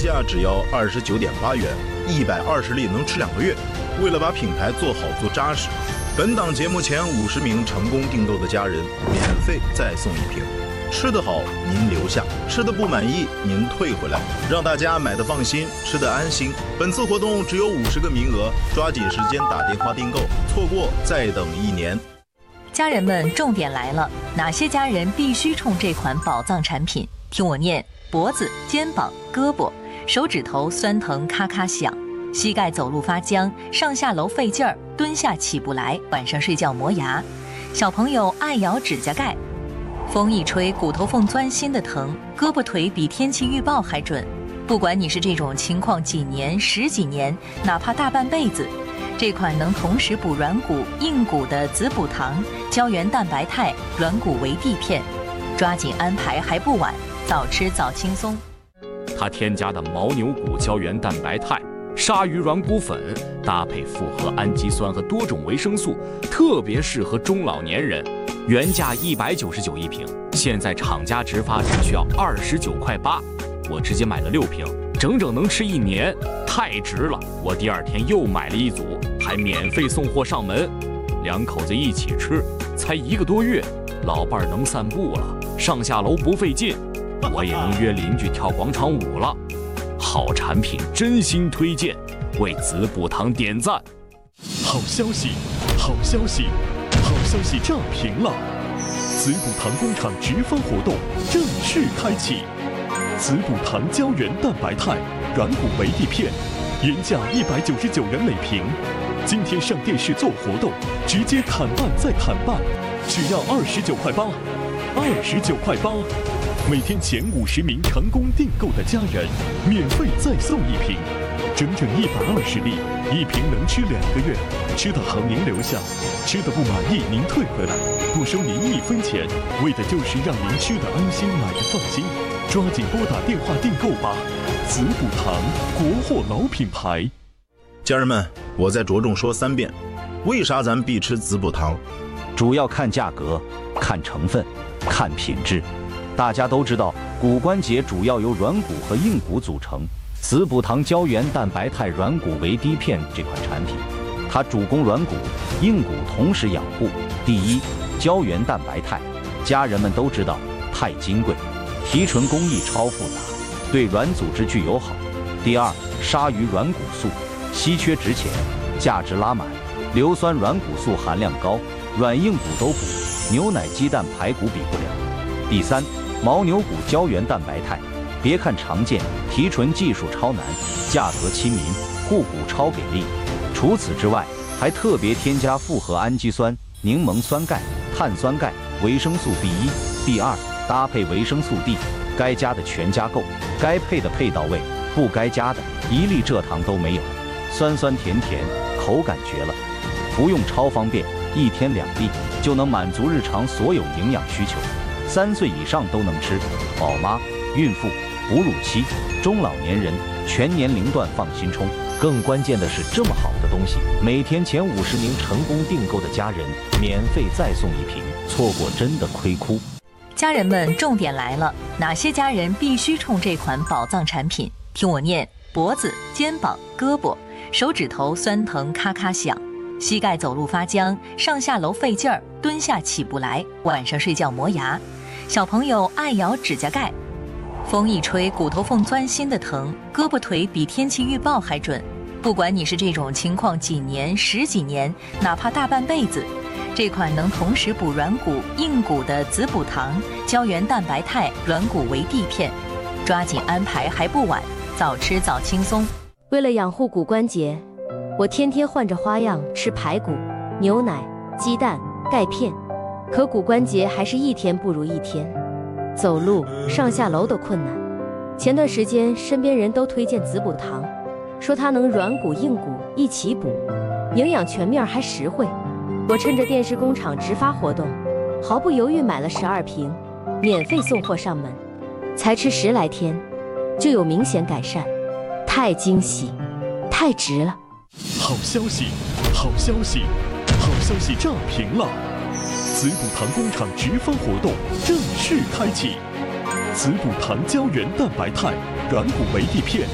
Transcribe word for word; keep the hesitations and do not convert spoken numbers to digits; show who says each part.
Speaker 1: 价只要二十九点八元，一百二十粒能吃两个月。为了把品牌做好做扎实，本档节目前五十名成功订购的家人免费再送一瓶。吃得好您留下，吃得不满意您退回来，让大家买得放心，吃得安心。本次活动只有五十个名额，抓紧时间打电话订购，错过再等一年。
Speaker 2: 家人们，重点来了，哪些家人必须冲这款宝藏产品？听我念：脖子、肩膀、胳膊、手指头酸疼咔咔响，膝盖走路发僵，上下楼费劲儿，蹲下起不来，晚上睡觉磨牙，小朋友爱咬指甲盖，风一吹骨头缝钻心的疼，胳膊腿比天气预报还准。不管你是这种情况几年、十几年，哪怕大半辈子，这款能同时补软骨、硬骨的子补糖胶原蛋白肽软骨维 D 片，抓紧安排还不晚，早吃早轻松。
Speaker 3: 它添加的牦牛骨胶原蛋白肽、鲨鱼软骨粉，搭配复合氨基酸和多种维生素，特别适合中老年人。原价一百九十九一瓶，现在厂家直发只需要二十九块八，我直接买了六瓶，整整能吃一年，太值了！我第二天又买了一组，还免费送货上门，两口子一起吃，才一个多月，老伴儿能散步了，上下楼不费劲，我也能约邻居跳广场舞了。好产品，真心推荐，为子补糖点赞。
Speaker 4: 好消息，好消息，好消息炸屏了！子补糖工厂直发活动正式开启。子补糖胶原蛋白肽软骨维 D 片，原价一百九十九元每瓶，今天上电视做活动，直接砍半再砍半，只要二十九块八，二十九块八。每天前五十名成功订购的家人，免费再送一瓶，整整一百二十粒，一瓶能吃两个月。吃得好您留下，吃得不满意您退回来，不收您一分钱，为的就是让您吃得安心，买得放心。抓紧拨打电话订购吧！子补糖，国货老品牌。
Speaker 1: 家人们，我再着重说三遍，为啥咱必吃子补糖？
Speaker 5: 主要看价格，看成分，看品质。大家都知道，骨关节主要由软骨和硬骨组成。子补糖胶原蛋白肽软骨维 D 片这款产品，它主攻软骨、硬骨同时养护。第一，胶原蛋白肽，家人们都知道，太金贵，提纯工艺超复杂，对软组织具友好。第二，鲨鱼软骨素，稀缺值钱，价值拉满，硫酸软骨素含量高，软硬骨都补，牛奶、鸡蛋、排骨比不了。第三，牦牛骨胶原蛋白肽，别看常见，提纯技术超难，价格亲民，护骨超给力。除此之外，还特别添加复合氨基酸、柠檬酸钙、碳酸钙、维生素 B 一、B 二，搭配维生素 D， 该加的全加够，该配的配到位，不该加的一粒蔗糖都没有，酸酸甜甜，口感绝了。服用超方便，一天两粒就能满足日常所有营养需求。三岁以上都能吃，宝妈、孕妇、哺乳期、中老年人全年龄段放心冲。更关键的是，这么好的东西，每天前五十名成功订购的家人免费再送一瓶，错过真的亏哭。
Speaker 2: 家人们，重点来了，哪些家人必须冲这款宝藏产品？听我念：脖子、肩膀、胳膊、手指头酸疼咔咔响，膝盖走路发僵，上下楼费劲儿，蹲下起不来，晚上睡觉磨牙，小朋友爱咬指甲盖，风一吹骨头缝钻心的疼，胳膊腿比天气预报还准。不管你是这种情况几年、十几年，哪怕大半辈子，这款能同时补软骨、硬骨的子补糖胶原蛋白肽软骨维 D 片，抓紧安排还不晚，早吃早轻松。
Speaker 6: 为了养护骨关节，我天天换着花样吃排骨、牛奶、鸡蛋、钙片，可骨关节还是一天不如一天，走路、上下楼都困难。前段时间身边人都推荐子补糖，说它能软骨硬骨一起补，营养全面还实惠。我趁着电视工厂直发活动，毫不犹豫买了十二瓶，免费送货上门，才吃十来天就有明显改善，太惊喜，太值了！
Speaker 4: 好消息，好消息，好消息炸屏了！子补糖工厂直发活动正式开启，子补糖胶原蛋白肽软骨维 D 片